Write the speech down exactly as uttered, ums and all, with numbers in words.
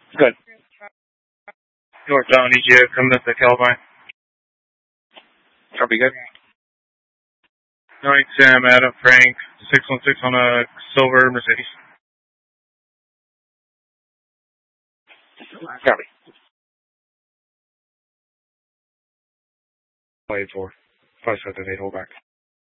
Good. Northbound E G A coming up to Calvine. Copy, good. Nine Sam, Adam, Frank, six one six on a silver Mercedes. Copy. Five four. Five seven eight, hold back.